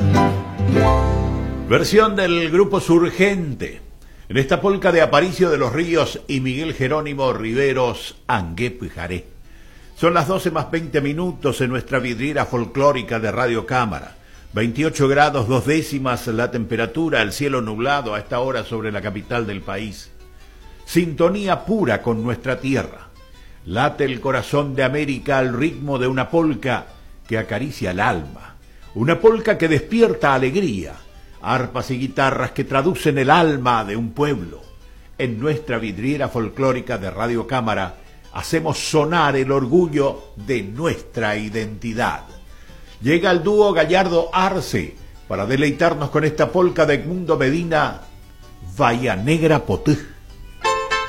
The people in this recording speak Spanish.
Versión del grupo Surgente. En esta polca de Aparicio de los Ríos y Miguel Jerónimo Riveros Anguepujaré. Son las 12 más 20 minutos en nuestra vidriera folclórica de Radio Cámara. 28 grados 2 décimas la temperatura, el cielo nublado a esta hora sobre la capital del país. Sintonía pura con nuestra tierra. Late el corazón de América al ritmo de una polca que acaricia el alma. Una polca que despierta alegría. Arpas y guitarras que traducen el alma de un pueblo. En nuestra vidriera folclórica de Radio Cámara hacemos sonar el orgullo de nuestra identidad. Llega el dúo Gallardo Arce para deleitarnos con esta polca de Edmundo Medina, Bahía Negra Potú.